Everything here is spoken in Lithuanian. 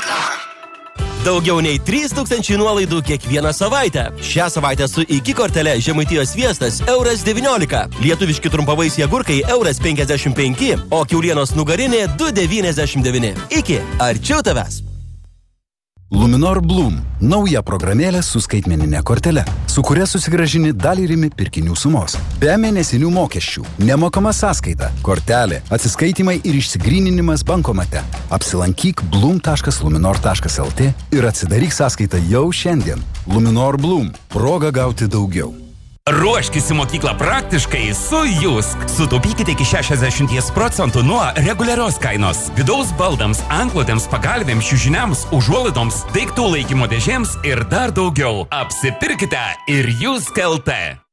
Daugiau nei 3000 nuolaidų kiekvieną savaitę. Šią savaitę su IKI kortele Žemaitijos sviestas €19. Lietuviški trumpavaisiai agurkai €55, o kiaulienos nugarinė €2,99. IKI, arčiau tavęs. Luminor Bloom – nauja programėlė su skaitmeninė kortele, su kuria susigrąžini dalį rimi pirkinių sumos. Be mėnesinių mokesčių, nemokama sąskaita, kortelė, atsiskaitimai ir išsigryninimas bankomate. Apsilankyk bloom.luminor.lt ir atsidaryk sąskaitą jau šiandien. Luminor Bloom – proga gauti daugiau. Ruoškis į mokyklą praktiškai su JUSK. Sutaupykite iki 60% nuo reguliarios kainos. Vidaus baldams, antklodėms, pagalvėms, čiužiniams, užuolaidoms, daiktų laikymo dėžėms ir dar daugiau. Apsipirkite ir JUSK LT.